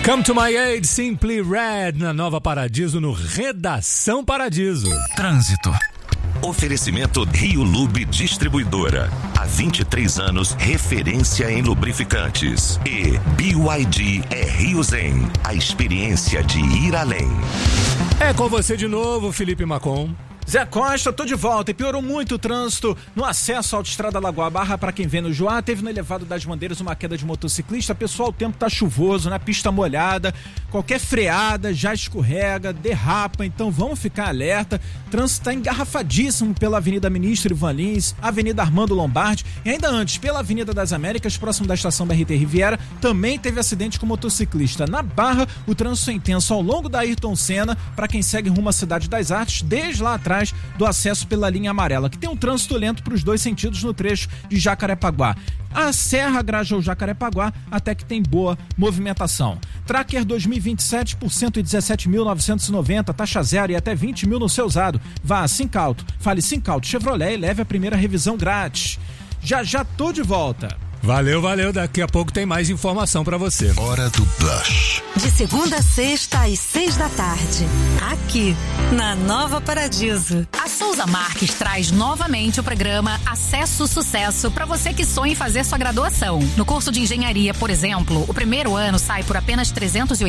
Come to my aid, Simply Red, na Nova Paradiso, no Redação Paradiso. Trânsito. Oferecimento Rio Lube Distribuidora. Há 23 anos, referência em lubrificantes. E BYD é Rio Zen, a experiência de ir além. É com você de novo, Felipe Macon. Zé Costa, tô de volta e piorou muito o trânsito no acesso à autoestrada Lagoa Barra para quem vem no Joá. Teve no elevado das Bandeiras uma queda de motociclista. Pessoal, o tempo tá chuvoso, na pista molhada, qualquer freada já escorrega, derrapa, então vamos ficar alerta. O trânsito tá engarrafadíssimo pela Avenida Ministro Ivan Lins, Avenida Armando Lombardi e ainda antes pela Avenida das Américas, próximo da estação BRT Riviera, também teve acidente com motociclista. Na Barra, o trânsito é intenso ao longo da Ayrton Senna para quem segue rumo à Cidade das Artes, desde lá atrás do acesso pela linha amarela, que tem um trânsito lento para os dois sentidos no trecho de Jacarepaguá. A Serra Grajaú Jacarepaguá até que tem boa movimentação. Tracker 2027 por 117.990, taxa zero e até 20 mil no seu usado. Vá a Sincauto, fale Sincauto Chevrolet e leve a primeira revisão grátis. Já tô de volta. Valeu, daqui a pouco tem mais informação pra você. Hora do Blush. De segunda a sexta às 6 da tarde, aqui na Nova Paradiso. A Souza Marques traz novamente o programa Acesso Sucesso para você que sonha em fazer sua graduação. No curso de engenharia, por exemplo, o primeiro ano sai por apenas R$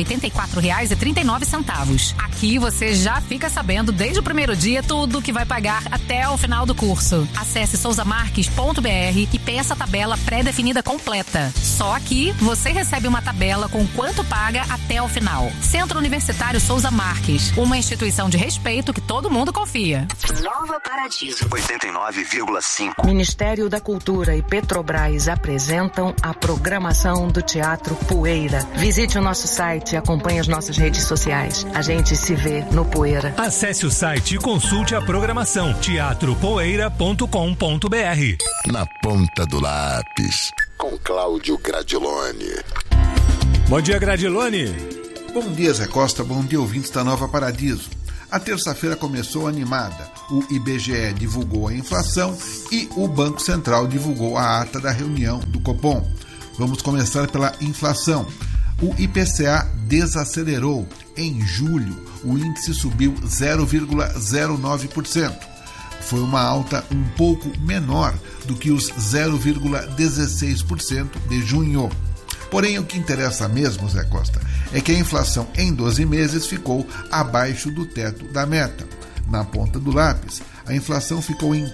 384,39. Aqui você já fica sabendo desde o primeiro dia tudo que vai pagar até o final do curso. Acesse souzamarques.br e peça a tabela pré-definida completa. Só aqui você recebe uma tabela com quanto paga até o final. Centro Universitário Souza Marques, uma instituição de respeito que todo mundo confia. Nova Paradiso 89,5. Ministério da Cultura e Petrobras apresentam a programação do Teatro Poeira. Visite o nosso site e acompanhe as nossas redes sociais. A gente se vê no Poeira. Acesse o site e consulte a programação teatropoeira.com.br. Na ponta do lápis, com Cláudio Gradiloni. Bom dia, Gradiloni. Bom dia, Zé Costa. Bom dia, ouvintes da Nova Paradiso. A terça-feira começou animada. O IBGE divulgou a inflação e o Banco Central divulgou a ata da reunião do Copom. Vamos começar pela inflação. O IPCA desacelerou. Em julho, o índice subiu 0,09%. Foi uma alta um pouco menor do que os 0,16% de junho. Porém, o que interessa mesmo, Zé Costa, é que a inflação em 12 meses ficou abaixo do teto da meta. Na ponta do lápis, a inflação ficou em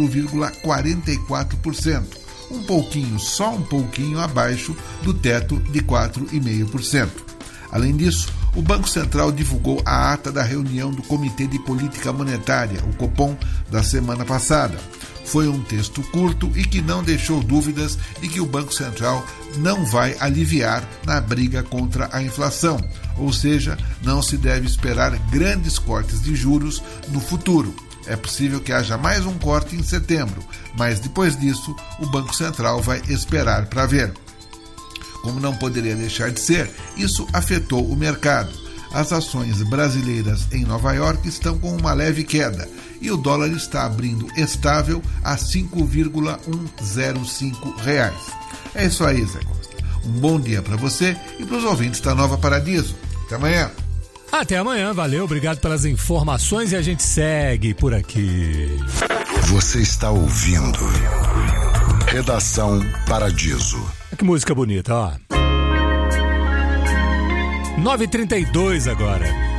4,44%, só um pouquinho abaixo do teto de 4,5%. Além disso, o Banco Central divulgou a ata da reunião do Comitê de Política Monetária, o Copom, da semana passada. Foi um texto curto e que não deixou dúvidas de que o Banco Central não vai aliviar na briga contra a inflação, ou seja, não se deve esperar grandes cortes de juros no futuro. É possível que haja mais um corte em setembro, mas depois disso o Banco Central vai esperar para ver. Como não poderia deixar de ser, isso afetou o mercado. As ações brasileiras em Nova York estão com uma leve queda e o dólar está abrindo estável a R$ 5,105. É isso aí, Zé Costa. Um bom dia para você e para os ouvintes da Nova Paradiso. Até amanhã. Até amanhã, valeu, obrigado pelas informações e a gente segue por aqui. Você está ouvindo Redação Paradiso. Que música bonita, ó. 9h32 agora.